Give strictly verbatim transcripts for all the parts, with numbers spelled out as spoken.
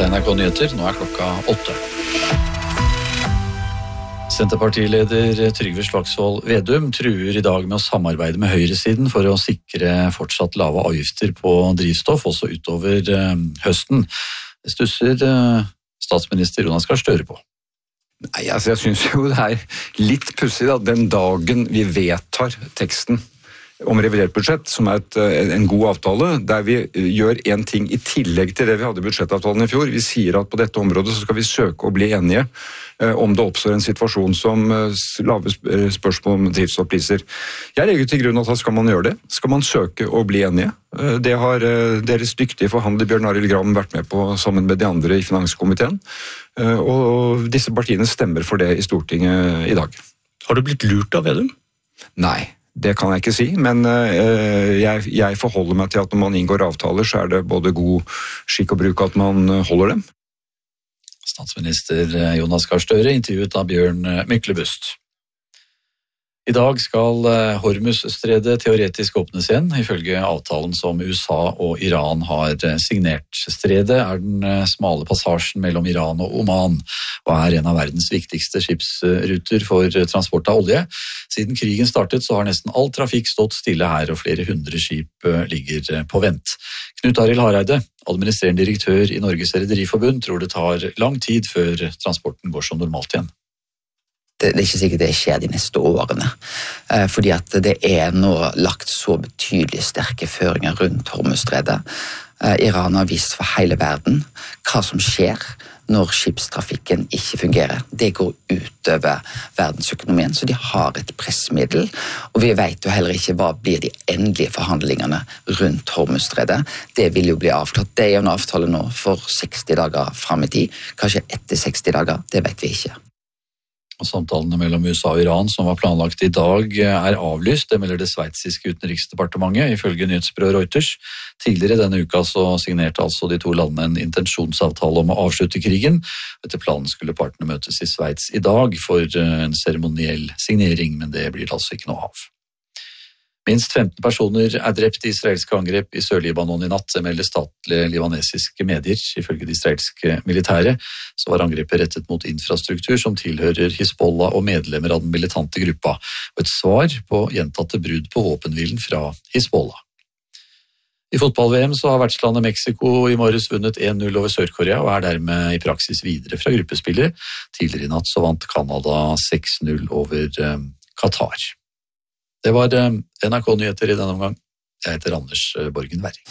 N R K Nyheter, nå er klokka åtte. Senterpartileder Trygve Slagsvold Vedum truer i dag med å samarbeide med høyresiden for å sikre fortsatt lave avgifter på drivstoff, også utover høsten. Det stusser statsminister Jonas Gahr Støre på. Nei, altså jeg synes jo det er litt pussig da, den dagen vi vedtar teksten om revidert budsjett, som er et, en god avtale, der vi gjør en ting i tillegg til det vi hadde i budsjettavtalen i fjor. Vi sier at på dette området så skal vi søke å bli enige om det oppstår en situasjon som lave spørsmål om drivstoffpriser. Jeg legger til grunn at da skal man gjøre det. Skal man søke å bli enige? Det har deres dyktige forhandler Bjørn Arild Gram vært med på sammen med de andre i finanskomiteen, og disse partiene stemmer for det i Stortinget i dag. Har du blitt lurt av Vedum? Nei. Det kan jeg ikke si, men jeg, jeg forholder meg til at når man inngår avtaler, så er det både god skikk og bruk at man holder dem. Statsminister Jonas Gahr Støre intervjuet av Bjørn Myklebust. I dag skal Hormuzstredet teoretisk åpnes igjen, ifølge avtalen som U S A og Iran har signert. Stredet er den smale passasjen mellom Iran og Oman, og er en av verdens viktigste skipsruter for transport av olje. Siden krigen startet så har nesten all trafikk stått stille her, og flere hundre skip ligger på vent. Knut Arild Hareide, administrerende direktør i Norges Rederiforbund, tror det tar lang tid før transporten går som normalt igjen. Det er ikke sikkert det skjer de neste årene, fordi at det er nå lagt så betydelig sterke føringer rundt Hormuzstredet. Iran har vist for hele verden hva som skjer når skipstrafikken ikke fungerer. Det går utover verdensøkonomien, så de har et pressmiddel, og vi vet jo heller ikke hva blir de endelige forhandlingene rundt Hormuzstredet. Det vil jo bli avklart. Det er jo en avtale nå for seksti dager frem i tid. Kanskje etter seksti dager, det vet vi ikke. Og samtalene mellom U S A og Iran som var planlagt i dag er avlyst, det melder det sveitsiske utenriksdepartementet, ifølge nyhetsbyrået Reuters. Tidligere denne uka så signerte altså de to landene en intensjonsavtale om å avslutte krigen. Etter planen skulle partene møtes i Sveits i dag for en seremoniell signering, men det blir det altså ikke noe av. Minst femten personer er drept i israelske angrep i Sør-Libanon i natt, melder statlige libanesiske medier. Ifølge de israelske militære så var angrepet rettet mot infrastruktur som tilhører Hizbollah og medlemmer av den militante gruppa, og et svar på gjentatte brudd på våpenhvilen fra Hizbollah. I fotball-V M så har vertslandet Mexico i morges vunnet en null over Sør-Korea og er dermed i praksis videre fra gruppespillet. Tidligere i natt så vant Canada seks null over Qatar. Det var N R K Nyheter i denne omgang. Jeg heter Anders Borgen Werring.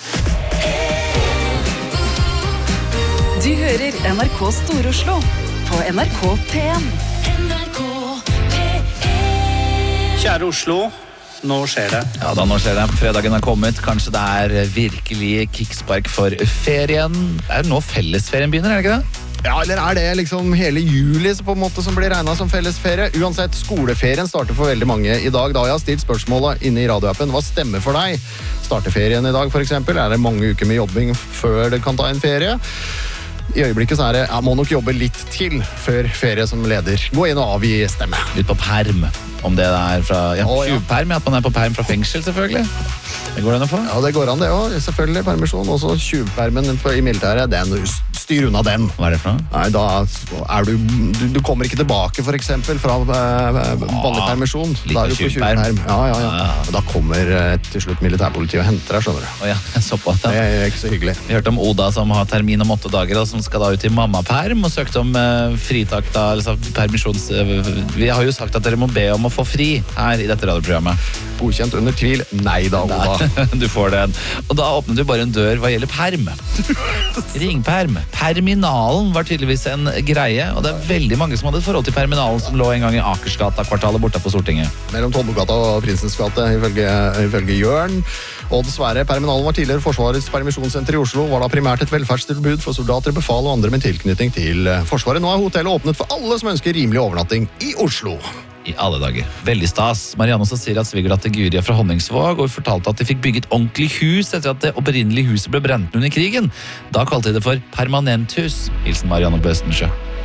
Du hører N R K Stor-Oslo på N R K P en. N R K P en. Kjære Oslo, nå skjer det. Ja, da nå skjer det. Fredagen har kommet. Kanskje det er virkelig kickspark for ferien. Det er nå fellesferien begynner, er det ikke det? Ja, eller er det liksom hele juli på en måte som blir regnet som fellesferie? Uansett, skoleferien starter for veldig mange i dag. Da jeg har stilt spørsmålet inne i radioappen, hva stemmer for deg? Starter ferien i dag for eksempel? Er det mange uker med jobbing før det kan ta en ferie? I øyeblikket så er det, jeg må nok jobbe litt til før ferie som leder. Gå inn og avgi stemme. Litt på perm, om det er fra, ja, Å, ja. tjuvperm, at man er på perm fra fengsel selvfølgelig. Det går an å få. Ja, det går an det også, selvfølgelig, permisjon. Også tjuvpermen i militæret, den, styr unna den. Hva er det for noe? Nei, da er du, du, du kommer ikke tilbake for eksempel fra uh, vanlig permisjon. Da er du på tjuvperm. Ja, ja, ja. Og da kommer uh, til slutt militærpolitiet og henter deg, skjønner du. Å ja, så på det. Det er ikke så hyggelig. Vi hørte om Oda som har termin om åtte dager, og som skal da ut i mammaperm, og søkte om uh, fritak da, altså permisjons... Uh, vi har jo sagt at dere må be om å få fri her i dette radioprogrammet. Godkjent under tvil? Nei da, Oda. Du får den. Og da åpnet du bare en dør hva gjelder perm. Ringperm. Perminalen var tydeligvis en greie, og det er veldig mange som hadde et forhold til perminalen som lå en gang i Akersgata-kvartalet borte på Stortinget. Mellom Tollbugata og Prinsens gate, ifølge, ifølge Jørn. Odd Sverre, perminalen var tidligere Forsvarets permisjonssenter i Oslo, var da primært et velferdstilbud for soldater, befal og andre med tilknytning til Forsvaret. Nå er hotellet åpnet for alle som ønsker rimelig overnatting i Oslo. I alle dager. Veldig stas. Marianne også sier at svigerdatter Guri er fra Honningsvåg, og fortalte at de fikk bygget ordentlig hus etter at det opprinnelige huset ble brent under krigen. Da kalte de det for permanenthus. Hilsen Marianne på Østensjø.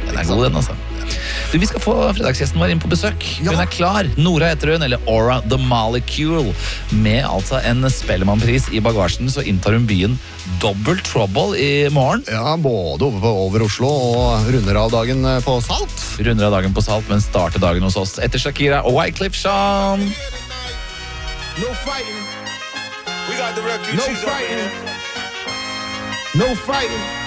Den er god, den, altså. Du, vi skal få fredagsgjesten vår inn på besøk. Hun er klar. Nora heter hun, eller Aura the Molecule. Med altså en Spellemannpris i bagasjen, så inntar hun byen Double Trouble i morgen. Ja, både over, på, over Oslo og runder av dagen på Salt. Runder av dagen på Salt, men starter dagen hos oss etter Shakira og Wyclef Jean. No fighting. We got the refugees. No fighting. No fighting.